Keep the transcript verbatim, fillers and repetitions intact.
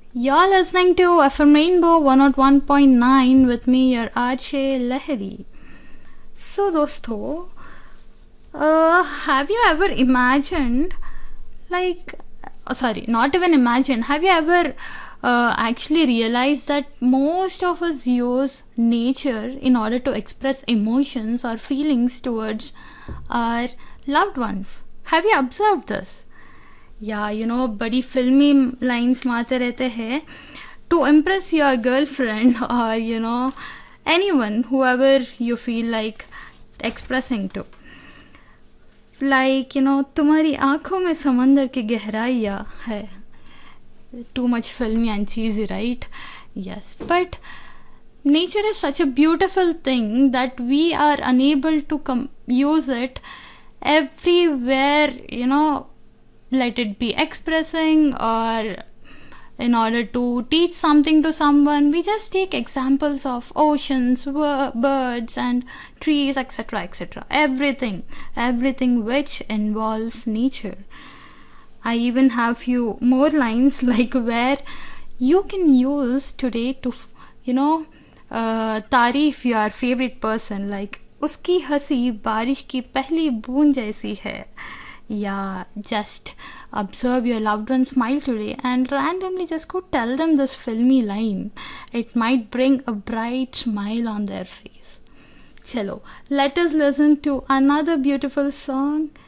You're listening to F M Rainbow one oh one point nine with me, your R J Lahiri. So, dosto, uh, have you ever imagined, like, uh, sorry, not even imagined, have you ever uh, actually realized that most of us use nature in order to express emotions or feelings towards our loved ones? Have you observed this? या you know बड़ी फिल्मी lines मारते रहते हैं to impress your girl friend और you know any one whoever you feel like expressing to like you know तुम्हारी आंखों में समंदर की गहराइयाँ है टू मच फिल्मी and cheesy right yes but nature is such a beautiful thing that we are unable to com- use it everywhere, you know, let it be expressing or in order to teach something to someone. We just take examples of oceans, w- birds and trees, etc, etc, everything everything which involves nature. I even have few more lines like where you can use today to, you know, uh, तारीफ your favorite person, like उसकी हंसी बारिश की पहली बूंद जैसी है. Yeah, just observe your loved one smile today and randomly just go tell them this filmy line. It might bring a bright smile on their face. Chalo, let us listen to another beautiful song.